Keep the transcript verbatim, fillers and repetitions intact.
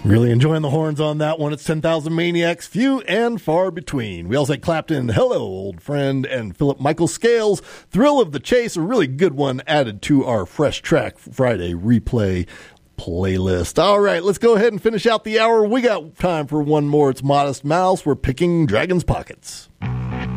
Really enjoying the horns on that one. It's ten thousand Maniacs, few and far between. We also had Clapton, Hello, Old Friend, and Philip Michael Scales, Thrill of the Chase, a really good one added to our Fresh Track Friday replay playlist. All right, let's go ahead and finish out the hour. We got time for one more. It's Modest Mouse. We're picking Dragon's Pockets.